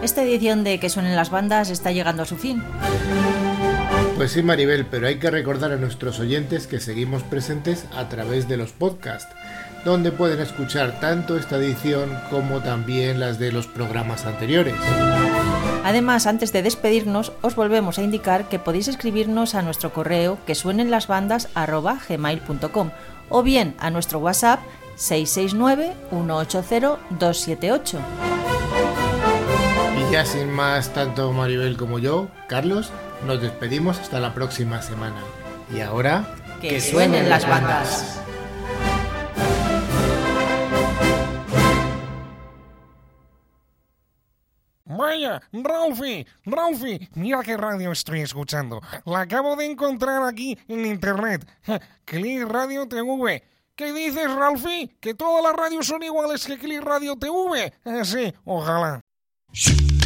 esta edición de Que suenen las bandas está llegando a su fin. Pues sí, Maribel, pero hay que recordar a nuestros oyentes que seguimos presentes a través de los podcasts, donde pueden escuchar tanto esta edición como también las de los programas anteriores. Además, antes de despedirnos, os volvemos a indicar que podéis escribirnos a nuestro correo quesuenenlasbandas@gmail.com o bien a nuestro WhatsApp 669-180-278. Y ya sin más, tanto Maribel como yo, Carlos, nos despedimos hasta la próxima semana. Y ahora, ¡que suenen las bandas! Vaya, Ralphie, mira qué radio estoy escuchando. La acabo de encontrar aquí en internet. Click Radio TV. ¿Qué dices, Ralphie? ¿Que todas las radios son iguales que Click Radio TV? Sí, ojalá.